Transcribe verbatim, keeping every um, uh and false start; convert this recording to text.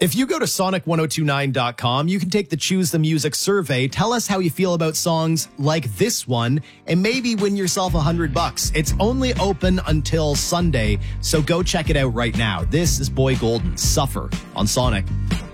If you go to sonic ten twenty-nine dot com, you can take the Choose the Music survey. Tell us how you feel about songs like this one and maybe win yourself a hundred bucks. It's only open until Sunday, so go check it out right now. This is Boy Golden, Suffer on Sonic.